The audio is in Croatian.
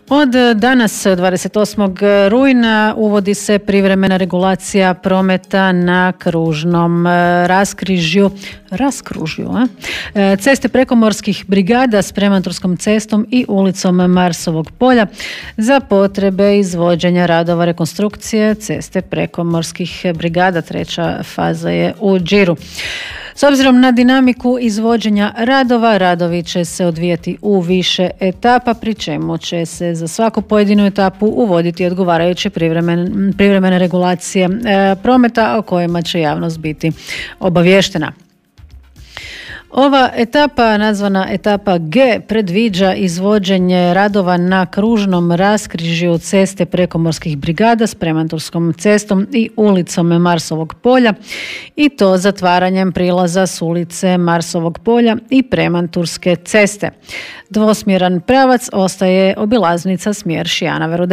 Od danas, 28. rujna, uvodi se privremena regulacija prometa na kružnom raskružju ceste prekomorskih brigada s Premanturskom cestom i ulicom Marsovog polja za potrebe izvođenja radova rekonstrukcije ceste prekomorskih brigada. Treća faza je u Điru. S obzirom na dinamiku izvođenja radova, radovi će se odvijati u više etapa, pri čemu će se za svaku pojedinu etapu uvoditi odgovarajuće privremene regulacije prometa o kojima će javnost biti obaviještena. Ova etapa, nazvana etapa G, predviđa izvođenje radova na kružnom raskrižju ceste prekomorskih brigada s Premanturskom cestom i ulicom Marsovog polja, i to zatvaranjem prilaza s ulice Marsovog polja i Premanturske ceste. Dvosmjeran pravac ostaje obilaznica smjer Šijana